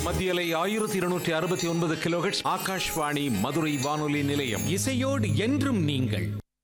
மத்தியலை 1269 கிலோஹெர்ட்ஸ் ஆகாஷ்வாணி மதுரை வானொலி நிலையம். இசையோடு என்றும் நீங்கள்.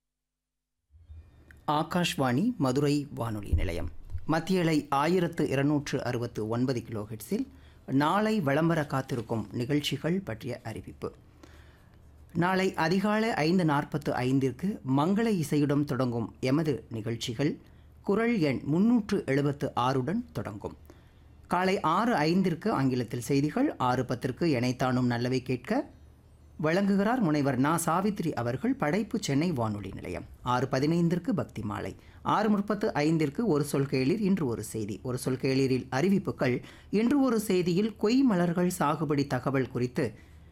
ஆகாஷ்வாணி மதுரை வானொலி நிலையம். மத்தியலை 1269 கிலோஹெர்ட்ஸில் நாளை விளம்பர காத்திருக்கும் நிகழ்ச்சிகள் பற்றிய அறிவிப்பு. நாளை அதிகாலை 5:45 மங்கள இசையுடன் தொடங்கும் எமது நிகழ்ச்சிகள் குரல் எண் 376 தொடங்கும். காலை 6:05 ஆங்கிலத்தில் செய்திகள், 6:10 எனைத்தானும் நல்லவை கேட்க வழங்குகிறார் முனைவர் நா. சாவித்ரி அவர்கள். படைப்பு சென்னை வானொலி நிலையம். 6:15 பக்தி மாலை. 6:35 ஒரு சொல் கேளீர் இன்று ஒரு செய்தி. ஒரு சொல் கேளீரில் அறிவிப்புகள். இன்று ஒரு செய்தியில் கொய் மலர்கள் சாகுபடி தகவல் குறித்து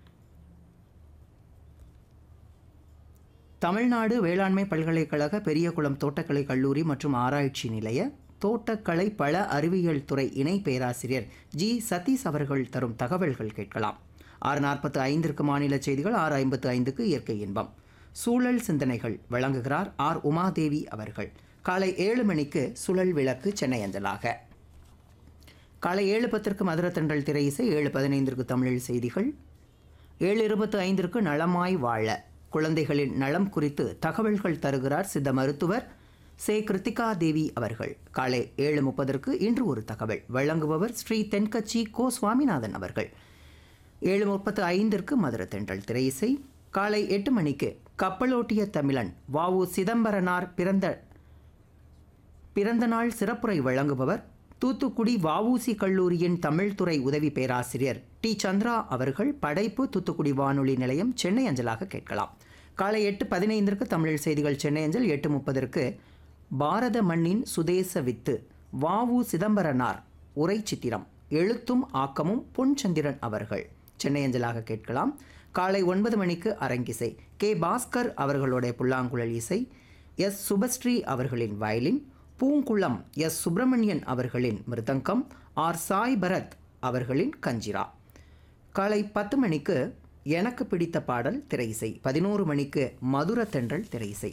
தமிழ்நாடு வேளாண்மை பல்கலைக்கழக பெரியகுளம் தோட்டக்கலை கல்லூரி மற்றும் ஆராய்ச்சி நிலைய தோட்டக்கலை பல அறிவியல் துறை இணை பேராசிரியர் ஜி. சதீஷ் அவர்கள் தரும் தகவல்கள் கேட்கலாம். 6:45 மாநில செய்திகள். 6:55 இயற்கை இன்பம். சூழல் சிந்தனைகள் வழங்குகிறார் ஆர். உமாதேவி அவர்கள். காலை 7 மணிக்கு சுழல் விளக்கு சென்னை அஞ்சலாக. காலை 7:10 மதுரத்தண்டல் திரை இசை. 7:15 தமிழில் செய்திகள். 7:25 நலமாய் வாழ குழந்தைகளின் நலம் குறித்து தகவல்கள் தருகிறார் சித்த மருத்துவர் சே. கிருத்திகா தேவி அவர்கள். காலை 7:30 இன்று ஒரு தகவல் வழங்குபவர் ஸ்ரீ தென்கட்சி கோ. சுவாமிநாதன் அவர்கள். 7:35 மதுரத்தண்டல் திரை இசை. காலை 8 மணிக்கு கப்பலோட்டிய தமிழன் வ.உ. சிதம்பரனார் பிறந்த நாள் சிறப்புரை வழங்குபவர் தூத்துக்குடி வ.உ.சி. கல்லூரியின் தமிழ்துறை உதவி பேராசிரியர் டி. சந்திரா அவர்கள். படைப்பு தூத்துக்குடி வானொலி நிலையம் சென்னை அஞ்சலாக கேட்கலாம். காலை 8:15 தமிழ் செய்திகள் சென்னை அஞ்சல். 8:30 பாரத மண்ணின் சுதேச வித்து வ.உ. சிதம்பரனார் உரை சித்திரம் எழுத்தும் ஆக்கமும் பொன்சந்திரன் அவர்கள் சென்னை அஞ்சலாக கேட்கலாம். காலை 9 மணிக்கு அரங்கிசை. கே. பாஸ்கர் அவர்களுடைய புல்லாங்குழல் இசை, எஸ். சுபஸ்ரீ அவர்களின் வயலின், பூங்குளம் எஸ். சுப்பிரமணியன் அவர்களின் மிருதங்கம், ஆர். சாய் பரத் அவர்களின் கஞ்சிரா. காலை 10 மணிக்கு எனக்கு பிடித்த பாடல் திரை இசை. 11 மணிக்கு மதுர தென்றல் திரை இசை.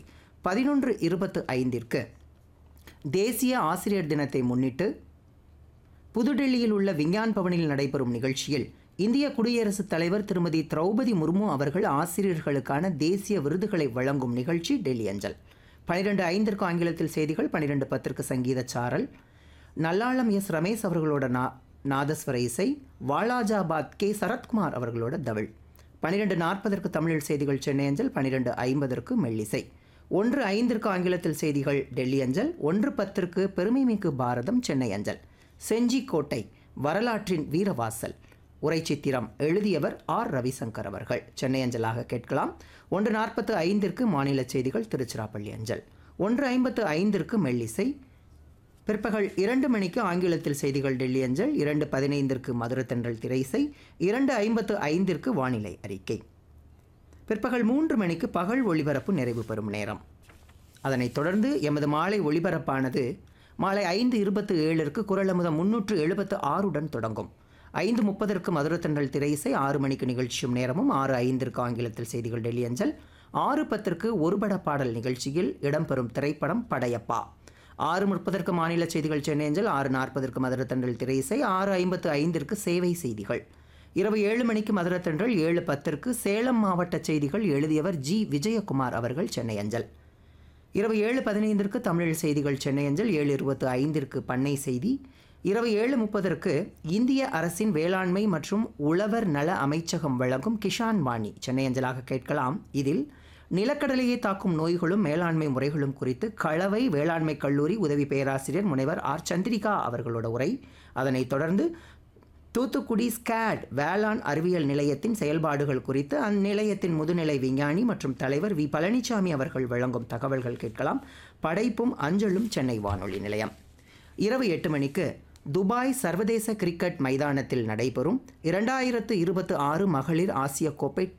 11:25 தேசிய ஆசிரியர் தினத்தை முன்னிட்டு புதுடெல்லியில் உள்ள விஞ்ஞான் பவனில் நடைபெறும் நிகழ்ச்சியில் இந்திய குடியரசுத் தலைவர் திருமதி திரௌபதி முர்மு அவர்கள் ஆசிரியர்களுக்கான தேசிய விருதுகளை வழங்கும் நிகழ்ச்சி டெல்லி அஞ்சல். 12:05 ஆங்கிலத்தில் செய்திகள். 12:10 சங்கீத சாரல். நல்லாளம் எஸ். ரமேஷ் அவர்களோட நாதஸ்வர இசை. வாலாஜாபாத் கே. சரத்குமார் அவர்களோட தவிழ். 12:40 தமிழில் செய்திகள் சென்னை அஞ்சல். 12:50 மெல்லிசை. 1:05 ஆங்கிலத்தில் செய்திகள் டெல்லி அஞ்சல். 1:10 பெருமைமிகு பாரதம் சென்னை அஞ்சல். செஞ்சிக்கோட்டை வரலாற்றின் வீரவாசல் உரை சித்திரம் எழுதியவர் ஆர். ரவிசங்கர் அவர்கள் சென்னை அஞ்சலாக கேட்கலாம். 1:45 மாநில செய்திகள் திருச்சிராப்பள்ளி அஞ்சல். 1:55 மெல்லிசை. பிற்பகல் 2 மணிக்கு ஆங்கிலத்தில் செய்திகள் டெல்லி அஞ்சல். 2:15 மதுரத்தன்றல் திரை இசை. 2:55 வானிலை அறிக்கை. பிற்பகல் 3 மணிக்கு பகல் ஒளிபரப்பு நிறைவு பெறும் நேரம். அதனைத் தொடர்ந்து எமது மாலை ஒளிபரப்பானது மாலை 5:27 குரலமுதம் 376 தொடங்கும். 5:30 மதுரத்தன்றல் திரை இசை. 6 மணிக்கு நிகழ்ச்சியும் நேரமும். 6:05 ஆங்கிலத்தில் செய்திகள் டெல்லி அஞ்சல். 6:10 ஒருபட பாடல் நிகழ்ச்சியில் இடம்பெறும் திரைப்படம் படையப்பா. 6:30 மாநில செய்திகள் சென்னை அஞ்சல். 6:40 மதுரத்தன்றல் திரை இசை. 6:55 சேவை செய்திகள். இரவு 7 மணிக்கு மதுரத்தன்றல். 7:10 சேலம் மாவட்ட செய்திகள் எழுதியவர் ஜி. விஜயகுமார் அவர்கள் சென்னை அஞ்சல். இரவு 7:15 தமிழ் செய்திகள் சென்னை அஞ்சல். 7:25 பண்ணை செய்தி. இரவு 7:30 இந்திய அரசின் வேளாண்மை மற்றும் உழவர் நல அமைச்சகம் வழங்கும் கிஷான் வாணி சென்னை அஞ்சலாக கேட்கலாம். இதில் நிலக்கடலையை தாக்கும் நோய்களும் மேலாண்மை முறைகளும் குறித்து களவை வேளாண்மை கல்லூரி உதவி பேராசிரியர் முனைவர் ஆர். சந்திரிகா அவர்களோட உரை. அதனைத் தொடர்ந்து தூத்துக்குடி ஸ்கேட் வேளாண் அறிவியல் நிலையத்தின் செயல்பாடுகள் குறித்து அந்நிலையத்தின் முதுநிலை விஞ்ஞானி மற்றும் தலைவர் வி. பழனிசாமி அவர்கள் வழங்கும் தகவல்கள் கேட்கலாம். படைப்பும் அஞ்சலும் சென்னை வானொலி நிலையம். இரவு 8 மணிக்கு துபாய் சர்வதேச கிரிக்கெட் மைதானத்தில் நடைபெறும் 2026 மகளிர் ஆசிய கோப்பை